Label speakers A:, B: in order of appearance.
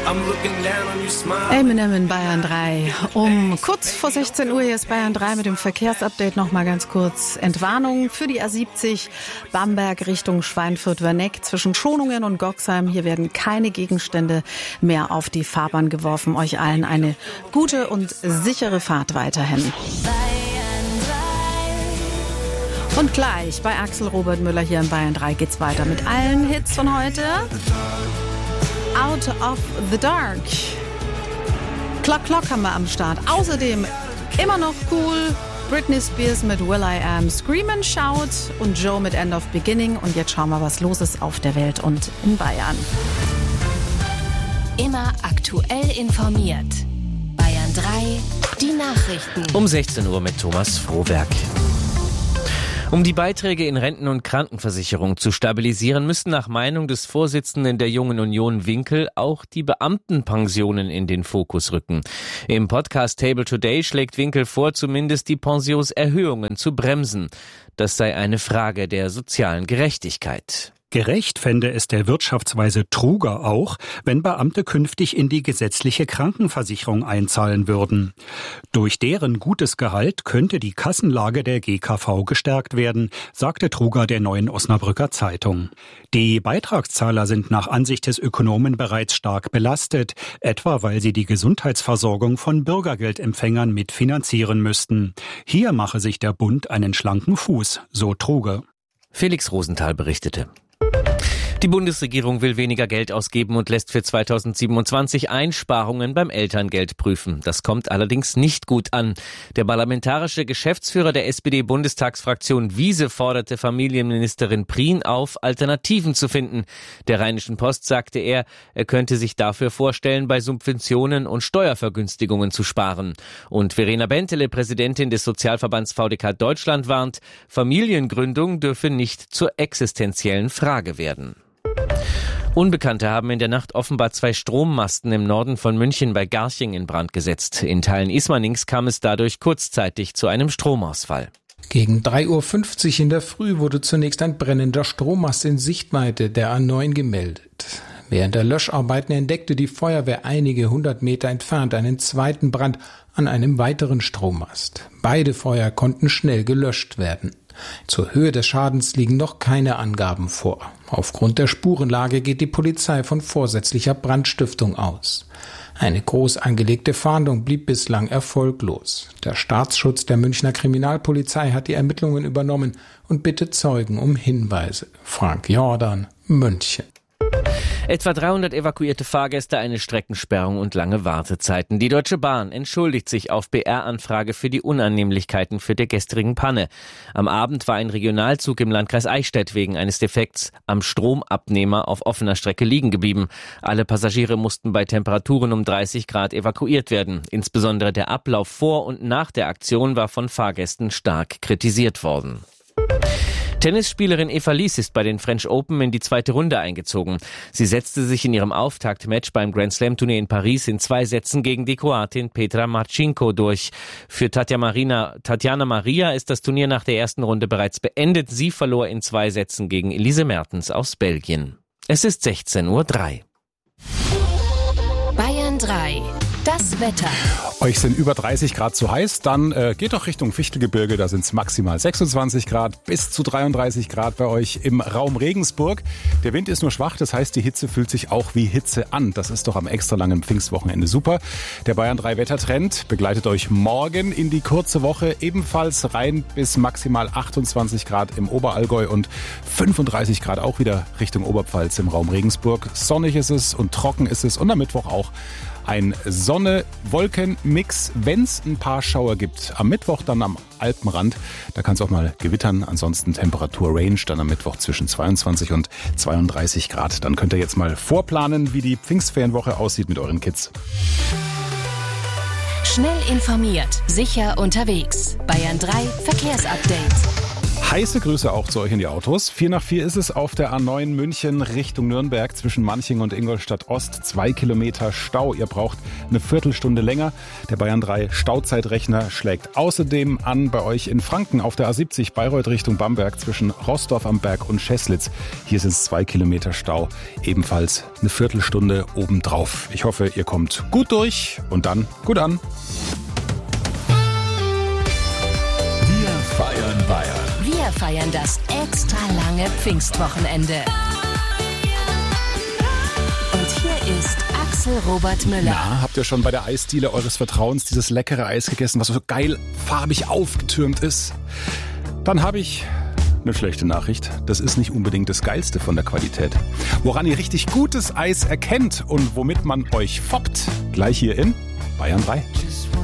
A: Eminem in Bayern 3. Kurz vor 16 Uhr, hier ist Bayern 3 mit dem Verkehrsupdate. Noch mal ganz kurz. Entwarnung für die A70 Bamberg Richtung Schweinfurt-Werneck zwischen Schonungen und Goxheim. Hier werden keine Gegenstände mehr auf die Fahrbahn geworfen. Euch allen eine gute und sichere Fahrt weiterhin. Und gleich bei Axel Robert Müller hier in Bayern 3 geht's weiter mit allen Hits von heute. Out of the Dark. Clock haben wir am Start. Außerdem immer noch cool Britney Spears mit Will I Am, Scream and Shout und Joe mit End of Beginning. Und jetzt schauen wir, was los ist auf der Welt und in Bayern.
B: Immer aktuell informiert. Bayern 3, die Nachrichten.
C: Um 16 Uhr mit Thomas Frohwerk. Um die Beiträge in Renten- und Krankenversicherung zu stabilisieren, müssen nach Meinung des Vorsitzenden der Jungen Union Winkel auch die Beamtenpensionen in den Fokus rücken. Im Podcast Table Today schlägt Winkel vor, zumindest die Pensionserhöhungen zu bremsen. Das sei eine Frage der sozialen Gerechtigkeit.
D: Gerecht fände es der Wirtschaftsweise Truger auch, wenn Beamte künftig in die gesetzliche Krankenversicherung einzahlen würden. Durch deren gutes Gehalt könnte die Kassenlage der GKV gestärkt werden, sagte Truger der Neuen Osnabrücker Zeitung. Die Beitragszahler sind nach Ansicht des Ökonomen bereits stark belastet, etwa weil sie die Gesundheitsversorgung von Bürgergeldempfängern mitfinanzieren müssten. Hier mache sich der Bund einen schlanken Fuß, so Truger.
C: Felix Rosenthal berichtete. Die Bundesregierung will weniger Geld ausgeben und lässt für 2027 Einsparungen beim Elterngeld prüfen. Das kommt allerdings nicht gut an. Der parlamentarische Geschäftsführer der SPD-Bundestagsfraktion Wiese forderte Familienministerin Prien auf, Alternativen zu finden. Der Rheinischen Post sagte er könnte sich dafür vorstellen, bei Subventionen und Steuervergünstigungen zu sparen. Und Verena Bentele, Präsidentin des Sozialverbands VDK Deutschland, warnt, Familiengründung dürfe nicht zur existenziellen Frage werden. Unbekannte haben in der Nacht offenbar 2 Strommasten im Norden von München bei Garching in Brand gesetzt. In Teilen Ismanings kam es dadurch kurzzeitig zu einem Stromausfall.
E: Gegen 3:50 Uhr in der Früh wurde zunächst ein brennender Strommast in Sichtweite der A9 gemeldet. Während der Löscharbeiten entdeckte die Feuerwehr einige 100 Meter entfernt einen zweiten Brand an einem weiteren Strommast. Beide Feuer konnten schnell gelöscht werden. Zur Höhe des Schadens liegen noch keine Angaben vor. Aufgrund der Spurenlage geht die Polizei von vorsätzlicher Brandstiftung aus. Eine groß angelegte Fahndung blieb bislang erfolglos. Der Staatsschutz der Münchner Kriminalpolizei hat die Ermittlungen übernommen und bittet Zeugen um Hinweise. Frank Jordan, München.
C: Etwa 300 evakuierte Fahrgäste, eine Streckensperrung und lange Wartezeiten. Die Deutsche Bahn entschuldigt sich auf BR-Anfrage für die Unannehmlichkeiten für der gestrigen Panne. Am Abend war ein Regionalzug im Landkreis Eichstätt wegen eines Defekts am Stromabnehmer auf offener Strecke liegen geblieben. Alle Passagiere mussten bei Temperaturen um 30 Grad evakuiert werden. Insbesondere der Ablauf vor und nach der Aktion war von Fahrgästen stark kritisiert worden. Tennisspielerin Eva Lies ist bei den French Open in die zweite Runde eingezogen. Sie setzte sich in ihrem Auftaktmatch beim Grand Slam Turnier in Paris in 2 Sätzen gegen die Kroatin Petra Marcinko durch. Für Tatjana Maria ist das Turnier nach der ersten Runde bereits beendet. Sie verlor in 2 Sätzen gegen Elise Mertens aus Belgien. Es ist 16:03 Uhr.
B: Bayern 3. Das Wetter.
F: Euch sind über 30 Grad zu heiß, dann geht doch Richtung Fichtelgebirge, da sind es maximal 26 Grad bis zu 33 Grad bei euch im Raum Regensburg. Der Wind ist nur schwach, das heißt, die Hitze fühlt sich auch wie Hitze an. Das ist doch am extra langen Pfingstwochenende super. Der Bayern 3 Wettertrend begleitet euch morgen in die kurze Woche, ebenfalls rein bis maximal 28 Grad im Oberallgäu und 35 Grad auch wieder Richtung Oberpfalz im Raum Regensburg. Sonnig ist es und trocken ist es und am Mittwoch auch ein Sonne-Wolken-Mix, wenn es ein paar Schauer gibt. Am Mittwoch dann am Alpenrand, da kann es auch mal gewittern. Ansonsten Temperatur-Range dann am Mittwoch zwischen 22 und 32 Grad. Dann könnt ihr jetzt mal vorplanen, wie die Pfingstferienwoche aussieht mit euren Kids.
B: Schnell informiert, sicher unterwegs. Bayern 3 Verkehrsupdate.
F: Heiße Grüße auch zu euch in die Autos. 4:04 ist es auf der A9 München Richtung Nürnberg zwischen Manching und Ingolstadt Ost. 2 Kilometer Stau. Ihr braucht eine Viertelstunde länger. Der Bayern 3 Stauzeitrechner schlägt außerdem an bei euch in Franken auf der A70 Bayreuth Richtung Bamberg zwischen Roßdorf am Berg und Scheßlitz. Hier sind es 2 Kilometer Stau. Ebenfalls eine Viertelstunde obendrauf. Ich hoffe, ihr kommt gut durch und dann gut an.
B: Wir feiern Bayern. Wir feiern das extra lange Pfingstwochenende. Und hier ist Axel Robert Müller.
F: Na, habt ihr schon bei der Eisdiele eures Vertrauens dieses leckere Eis gegessen, was so geil farbig aufgetürmt ist? Dann habe ich eine schlechte Nachricht. Das ist nicht unbedingt das Geilste von der Qualität. Woran ihr richtig gutes Eis erkennt und womit man euch foppt, gleich hier in Bayern 3.